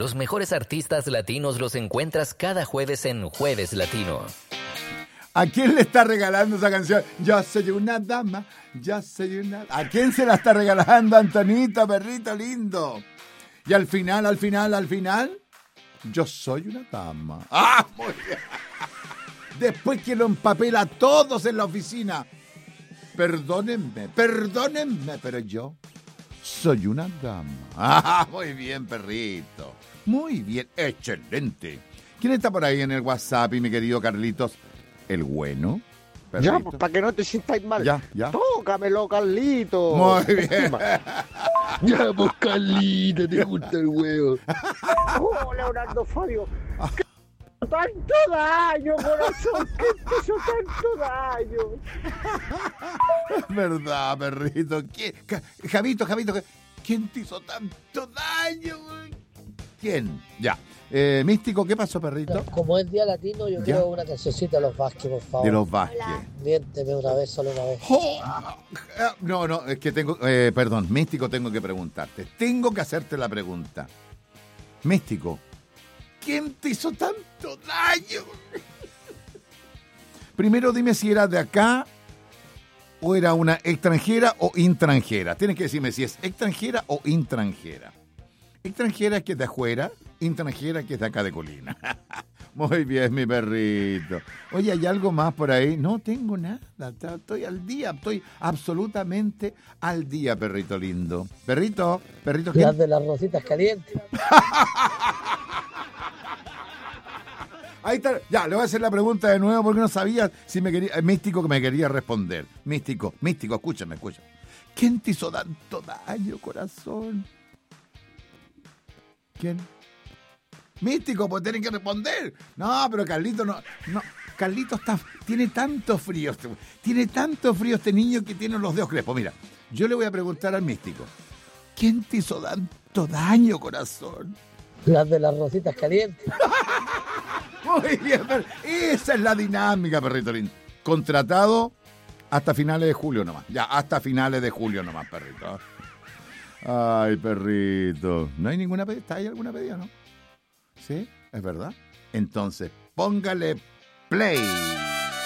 Los mejores artistas latinos los encuentras cada jueves en Jueves Latino. ¿A quién le está regalando esa canción? Yo soy una dama, yo soy una... ¿A quién se la está regalando, Antonito, perrito lindo? Y al final, yo soy una dama. ¡Ah, muy bien! Después que lo empapela a todos en la oficina. Perdónenme, pero yo soy una dama. ¡Ah, muy bien, perrito! Muy bien, excelente. ¿Quién está por ahí en el WhatsApp, mi querido Carlitos? El bueno. Perrito. Ya, pues, para que no te sientas mal. Ya. Tócamelo, Carlito. Muy bien. Ya, pues, Carlito, te gusta el huevo. Oh, Leonardo Fabio. ¿Qué hizo tanto daño, corazón? ¿Qué te hizo tanto daño? ¿Verdad, perrito? Javito, ¿quién te hizo tanto daño? ¿Quién? Ya. Místico, ¿qué pasó, perrito? Como es Día Latino, yo quiero una cancioncita de los Vázquez, por favor. De los Vázquez. Miénteme una vez, solo una vez. No, es que tengo... perdón, Místico, tengo que preguntarte. Tengo que hacerte la pregunta. Místico, ¿quién te hizo tanto daño? Primero dime si era de acá o era una extranjera o intranjera. Tienes que decirme si es extranjera o intranjera. Extranjera es que es de afuera, intranjera que es de acá de Colina. Muy bien, mi perrito. Oye, ¿hay algo más por ahí? No tengo nada, estoy al día, estoy absolutamente al día, perrito lindo. Perrito, ¿qué? Las de las rositas calientes. Ahí está, ya, le voy a hacer la pregunta de nuevo porque no sabía si me quería, Místico que me quería responder. Místico, escúchame. ¿Quién te hizo tanto daño, corazón? ¿Quién? Místico, pues tienen que responder. No, pero Carlito no. Carlito tiene tanto frío este niño que tiene los dedos crespos. Mira, yo le voy a preguntar al Místico. ¿Quién te hizo tanto daño, corazón? Las de las rositas calientes. Muy bien, esa es la dinámica, perrito lindo. Contratado hasta finales de julio nomás. Ya, hasta finales de julio nomás, perrito. Ay, perrito. ¿No hay ninguna pedida? ¿Está ahí alguna pedida, no? ¿Sí? ¿Es verdad? Entonces, póngale play.